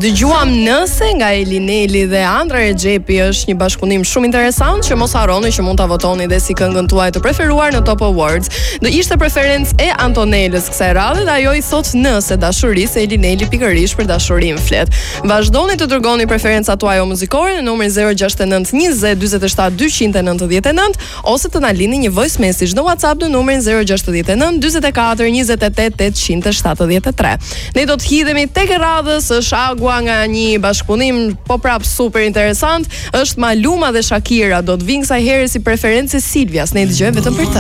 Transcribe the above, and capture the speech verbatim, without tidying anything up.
Dëgjuam Nëse nga Elineli dhe Andra Rexhepi, është një bashkëpunim shumë interesant që mos harroni që mund ta votoni dhe si këngën tuaj të preferuar në Top Awards. Do ishte preferencë e Antonelës kësaj radhe dhe ajo i thot Nëse dashuri, se Elineli pikërisht për dashurinë flet. Vazhdoni të dërgoni preferencat tuaja muzikore në numrin zero gjasht e nënt njëzet dyzet e shtat dyqind e nëntëdhjetë e nënt ose të na lini një voice message në WhatsApp në numrin zero gjasht e nënt dyzet e katër njëzet e tetë tetëqind e shtatëdhjetë e tre. Ne do të hidhemi tek e radhës, është Agua nga një bashkëpunim po prap super interesant, është Maluma dhe Shakira, do të vinë kësaj here si preferencë Silvias. Ne dëgjojmë vetëm për të.